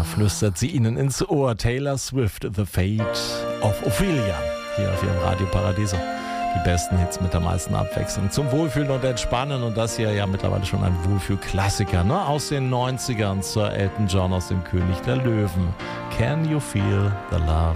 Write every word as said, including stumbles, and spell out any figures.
flüstert sie Ihnen ins Ohr. Taylor Swift, The Fate of Ophelia. Hier auf Ihrem Radio Paradiso. Die besten Hits mit der meisten Abwechslung. Zum Wohlfühlen und Entspannen. Und das hier ja mittlerweile schon ein Wohlfühl-Klassiker, ne? Aus den neunzigern zur Elton John aus dem König der Löwen. Can you feel the love